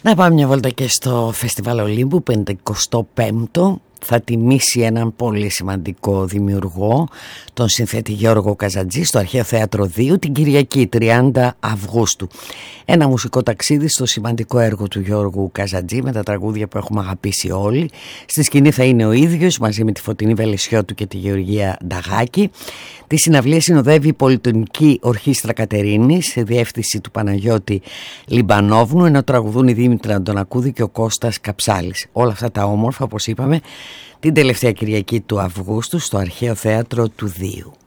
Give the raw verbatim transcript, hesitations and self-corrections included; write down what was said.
Να πάμε μια βόλτα και στο Φεστιβάλ Ολύμπου, πενηκοστό πέμπτο. Θα τιμήσει έναν πολύ σημαντικό δημιουργό, τον συνθέτη Γιώργο Καζατζή, στο Αρχαίο Θέατρο δύο την Κυριακή τριάντα Αυγούστου. Ένα μουσικό ταξίδι στο σημαντικό έργο του Γιώργου Καζατζή, με τα τραγούδια που έχουμε αγαπήσει όλοι. Στη σκηνή θα είναι ο ίδιος μαζί με τη Φωτεινή Βελισσιώτου και τη Γεωργία Νταγάκη. Τη συναυλία συνοδεύει η Πολυτονική Ορχήστρα Κατερίνης σε διεύθυνση του Παναγιώτη Λιμπανόβνου, ενώ τραγουδούν η Δήμητρα Αντωνακούδη και ο Κώστας Καψάλης. Όλα αυτά τα όμορφα, όπως είπαμε, την τελευταία Κυριακή του Αυγούστου στο Αρχαίο Θέατρο του Δίου.